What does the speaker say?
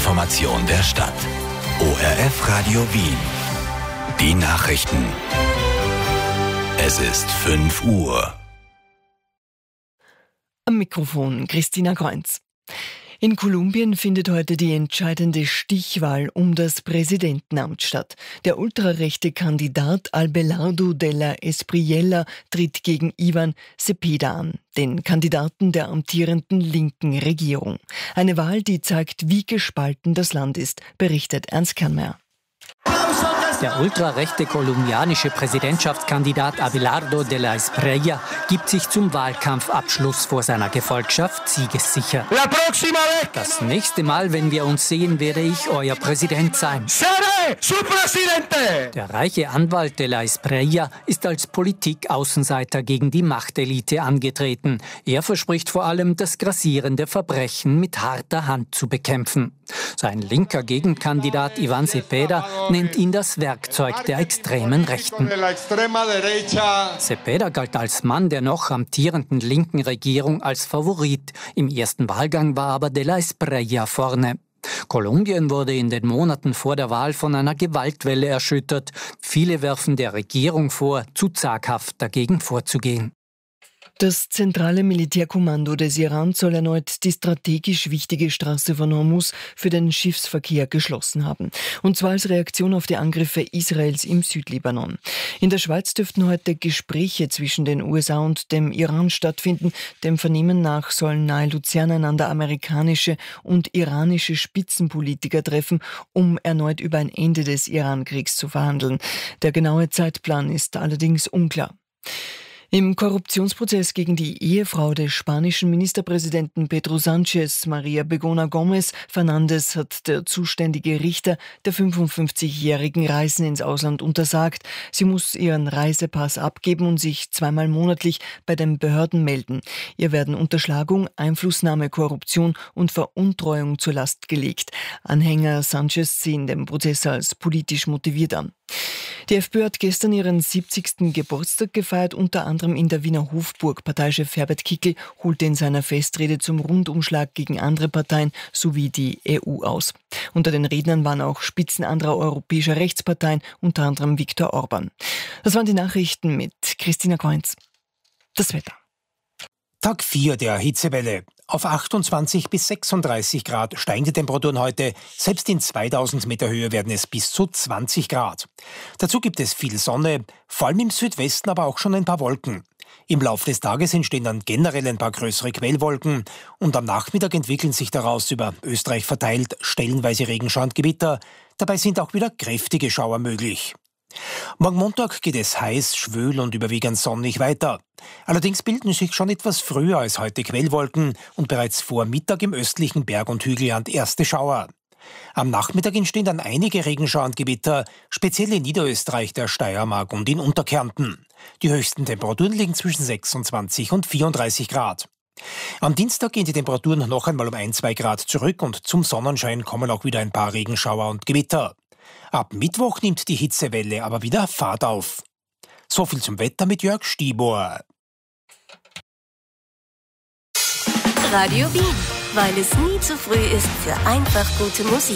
Information der Stadt. ORF Radio Wien. Die Nachrichten. Es ist 5 Uhr. Am Mikrofon Christina Kreunz. In Kolumbien findet heute die entscheidende Stichwahl um das Präsidentenamt statt. Der ultrarechte Kandidat Abelardo de la Espriella tritt gegen Ivan Cepeda an, den Kandidaten der amtierenden linken Regierung. Eine Wahl, die zeigt, wie gespalten das Land ist, berichtet Ernst Kernmeier. Der ultrarechte kolumbianische Präsidentschaftskandidat Abelardo de la Espriella gibt sich zum Wahlkampfabschluss vor seiner Gefolgschaft siegessicher. Das nächste Mal, wenn wir uns sehen, werde ich euer Präsident sein. Der reiche Anwalt de la Espriella ist als Politikaußenseiter gegen die Machtelite angetreten. Er verspricht vor allem, das grassierende Verbrechen mit harter Hand zu bekämpfen. Sein linker Gegenkandidat Ivan Cepeda nennt ihn das Werkzeug der extremen Rechten. Cepeda galt als Mann der noch amtierenden linken Regierung als Favorit. Im ersten Wahlgang war aber de la Espriella vorne. Kolumbien wurde in den Monaten vor der Wahl von einer Gewaltwelle erschüttert. Viele werfen der Regierung vor, zu zaghaft dagegen vorzugehen. Das zentrale Militärkommando des Iran soll erneut die strategisch wichtige Straße von Hormuz für den Schiffsverkehr geschlossen haben. Und zwar als Reaktion auf die Angriffe Israels im Südlibanon. In der Schweiz dürften heute Gespräche zwischen den USA und dem Iran stattfinden. Dem Vernehmen nach sollen nahe Luzern einander amerikanische und iranische Spitzenpolitiker treffen, um erneut über ein Ende des Iran-Kriegs zu verhandeln. Der genaue Zeitplan ist allerdings unklar. Im Korruptionsprozess gegen die Ehefrau des spanischen Ministerpräsidenten Pedro Sánchez, María Begoña Gómez Fernández, hat der zuständige Richter der 55-jährigen Reisen ins Ausland untersagt. Sie muss ihren Reisepass abgeben und sich zweimal monatlich bei den Behörden melden. Ihr werden Unterschlagung, Einflussnahme, Korruption und Veruntreuung zur Last gelegt. Anhänger Sánchez sehen den Prozess als politisch motiviert an. Die FPÖ hat gestern ihren 70. Geburtstag gefeiert, unter anderem in der Wiener Hofburg. Parteichef Herbert Kickl holte in seiner Festrede zum Rundumschlag gegen andere Parteien sowie die EU aus. Unter den Rednern waren auch Spitzen anderer europäischer Rechtsparteien, unter anderem Viktor Orban. Das waren die Nachrichten mit Christina Kreunz. Das Wetter. Tag 4 der Hitzewelle. Auf 28 bis 36 Grad steigen die Temperaturen heute. Selbst in 2000 Meter Höhe werden es bis zu 20 Grad. Dazu gibt es viel Sonne, vor allem im Südwesten aber auch schon ein paar Wolken. Im Laufe des Tages entstehen dann generell ein paar größere Quellwolken und am Nachmittag entwickeln sich daraus über Österreich verteilt stellenweise Regenschauer und Gewitter. Dabei sind auch wieder kräftige Schauer möglich. Morgen Montag geht es heiß, schwül und überwiegend sonnig weiter. Allerdings bilden sich schon etwas früher als heute Quellwolken und bereits vor Mittag im östlichen Berg- und Hügelland erste Schauer. Am Nachmittag entstehen dann einige Regenschauer und Gewitter, speziell in Niederösterreich, der Steiermark und in Unterkärnten. Die höchsten Temperaturen liegen zwischen 26 und 34 Grad. Am Dienstag gehen die Temperaturen noch einmal um 1-2 Grad zurück und zum Sonnenschein kommen auch wieder ein paar Regenschauer und Gewitter. Ab Mittwoch nimmt die Hitzewelle aber wieder Fahrt auf. So viel zum Wetter mit Jörg Stibor. Radio Wien, weil es nie zu früh ist für einfach gute Musik.